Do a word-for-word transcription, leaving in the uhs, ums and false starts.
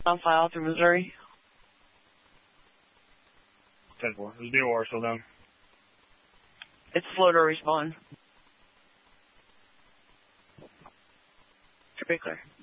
On file through Missouri. ten four. Is B O R still down? It's slow to respond. Should be clear.